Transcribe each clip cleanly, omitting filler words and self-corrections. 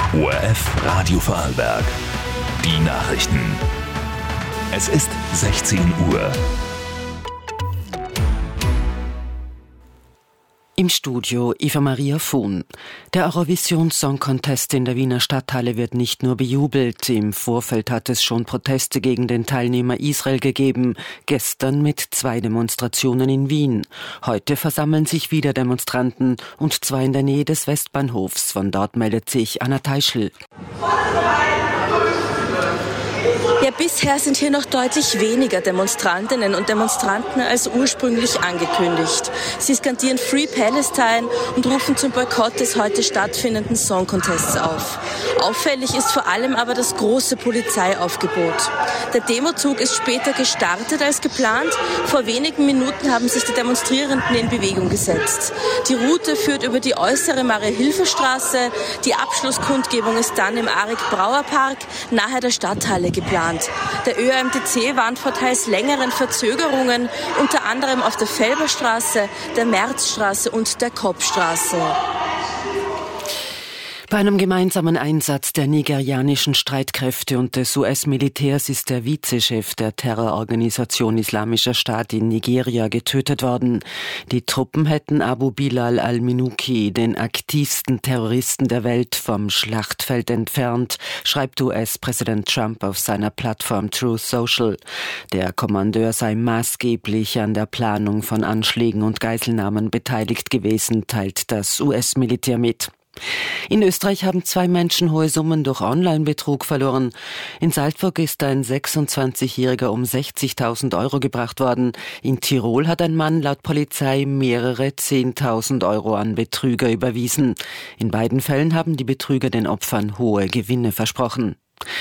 ORF Radio Vorarlberg. Die Nachrichten. Es ist 16 Uhr. Im Studio Eva Maria Fuhn. Der Eurovision Song Contest in der Wiener Stadthalle wird nicht nur bejubelt. Im Vorfeld hat es schon Proteste gegen den Teilnehmer Israel gegeben. Gestern mit 2 Demonstrationen in Wien. Heute versammeln sich wieder Demonstranten, und zwar in der Nähe des Westbahnhofs. Von dort meldet sich Anna Teichel. Ja, bisher sind hier noch deutlich weniger Demonstrantinnen und Demonstranten als ursprünglich angekündigt. Sie skandieren Free Palestine und rufen zum Boykott des heute stattfindenden Song Contests auf. Auffällig ist vor allem aber das große Polizeiaufgebot. Der Demozug ist später gestartet als geplant. Vor wenigen Minuten haben sich die Demonstrierenden in Bewegung gesetzt. Die Route führt über die äußere Marie-Hilfer-Straße. Die Abschlusskundgebung ist dann im Arik-Brauer-Park nahe der Stadthalle geplant. Der ÖAMTC warnt vor teils längeren Verzögerungen, unter anderem auf der Felberstraße, der Märzstraße und der Koppstraße. Bei einem gemeinsamen Einsatz der nigerianischen Streitkräfte und des US-Militärs ist der Vizechef der Terrororganisation Islamischer Staat in Nigeria getötet worden. Die Truppen hätten Abu Bilal al-Minuki, den aktivsten Terroristen der Welt, vom Schlachtfeld entfernt, schreibt US-Präsident Trump auf seiner Plattform Truth Social. Der Kommandeur sei maßgeblich an der Planung von Anschlägen und Geiselnahmen beteiligt gewesen, teilt das US-Militär mit. In Österreich haben 2 Menschen hohe Summen durch Online-Betrug verloren. In Salzburg ist ein 26-Jähriger um 60.000 Euro gebracht worden. In Tirol hat ein Mann laut Polizei mehrere 10.000 Euro an Betrüger überwiesen. In beiden Fällen haben die Betrüger den Opfern hohe Gewinne versprochen.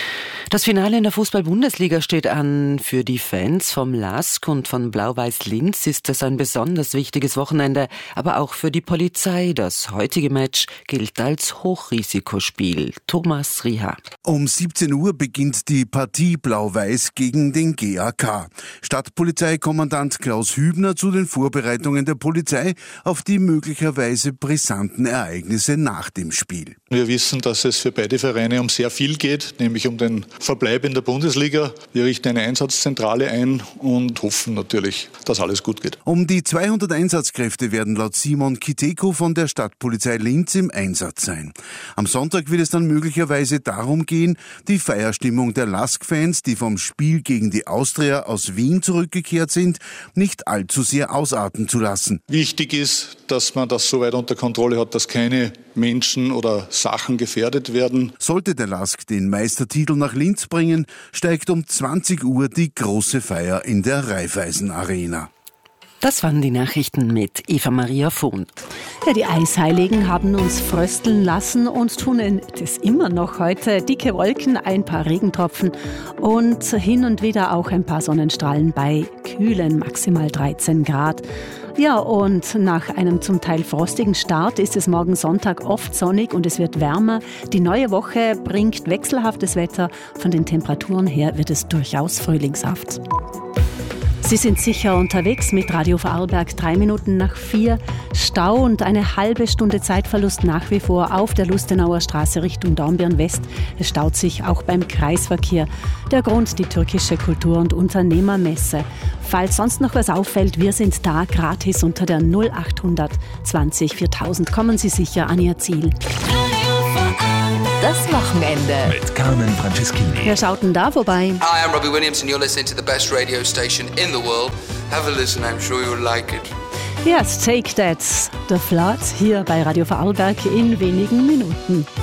Das Finale in der Fußball-Bundesliga steht an. Für die Fans vom LASK und von Blau-Weiß Linz ist es ein besonders wichtiges Wochenende, aber auch für die Polizei. Das heutige Match gilt als Hochrisikospiel. Thomas Rieha. Um 17 Uhr beginnt die Partie Blau-Weiß gegen den GAK. Stadtpolizeikommandant Klaus Hübner zu den Vorbereitungen der Polizei auf die möglicherweise brisanten Ereignisse nach dem Spiel. Wir wissen, dass es für beide Vereine um sehr viel geht, nämlich um den Verbleib in der Bundesliga. Wir richten eine Einsatzzentrale ein und hoffen natürlich, dass alles gut geht. Um die 200 Einsatzkräfte werden laut Simon Kiteko von der Stadtpolizei Linz im Einsatz sein. Am Sonntag wird es dann möglicherweise darum gehen, die Feierstimmung der LASK-Fans, die vom Spiel gegen die Austria aus Wien zurückgekehrt sind, nicht allzu sehr ausarten zu lassen. Wichtig ist, dass man das so weit unter Kontrolle hat, dass keine Menschen oder Sachen gefährdet werden. Sollte der LASK den Meistertitel nach Linz bringen, steigt um 20 Uhr die große Feier in der Raiffeisen Arena. Das waren die Nachrichten mit Eva Maria Fuhn. Ja, die Eisheiligen haben uns frösteln lassen und tun das immer noch heute. Dicke Wolken, ein paar Regentropfen und hin und wieder auch ein paar Sonnenstrahlen bei kühlen maximal 13 Grad. Ja, und nach einem zum Teil frostigen Start ist es morgen Sonntag oft sonnig und es wird wärmer. Die neue Woche bringt wechselhaftes Wetter. Von den Temperaturen her wird es durchaus frühlingshaft. Sie sind sicher unterwegs mit Radio Vorarlberg. 3 Minuten nach 4. Stau und eine halbe Stunde Zeitverlust nach wie vor auf der Lustenauer Straße Richtung Dornbirn West. Es staut sich auch beim Kreisverkehr. Der Grund die türkische Kultur- und Unternehmermesse. Falls sonst noch was auffällt, wir sind da gratis unter der 0800 20 4000. Kommen Sie sicher an Ihr Ziel. Das Wochenende Mit Carmen Franceschini. Wer schaut denn da vorbei? Hi, I'm Robbie Williams and you're listening to the best radio station in the world. Have a listen, I'm sure you'll like it. Yes, Take That, The Flood, hier bei Radio Vorarlberg in wenigen Minuten.